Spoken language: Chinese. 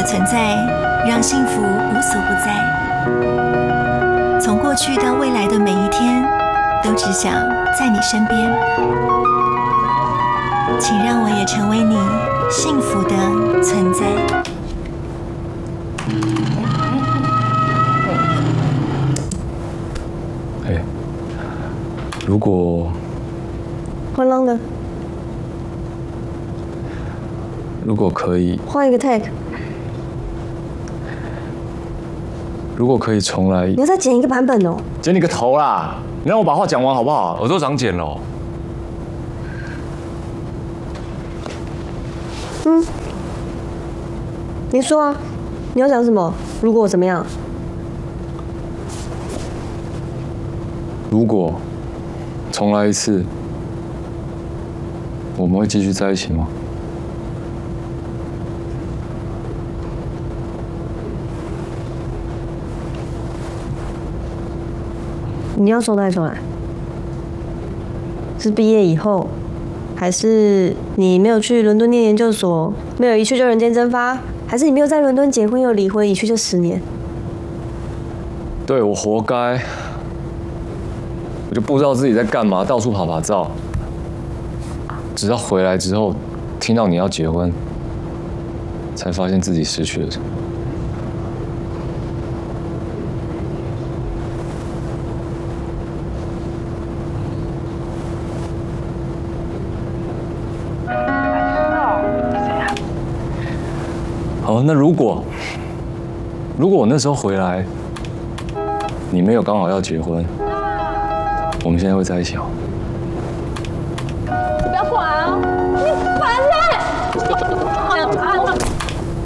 的存在让幸福无所不在。从过去到未来的每一天，都只想在你身边。请让我也成为你幸福的存在。 如果换浪的， 如果可以换一个 take。 如果可以重来， 你要再剪一个版本哦。 剪你个头啦！你让我把话讲完好不好？ 我都长茧了。 你说啊，你要讲什么？如果我怎么样？ 如果重来一次，我们会继续在一起吗？ 你要重来重来？是毕业以后，还是你没有去伦敦念研究所，没有一去就人间蒸发？还是你没有在伦敦结婚又离婚，一去就10年？ 对，我活该。我就不知道自己在干嘛，到处跑跑照。直到回来之后，听到你要结婚，才发现自己失去了什么。好，那如果我那时候回来，你没有刚好要结婚，我们现在会在一起吗？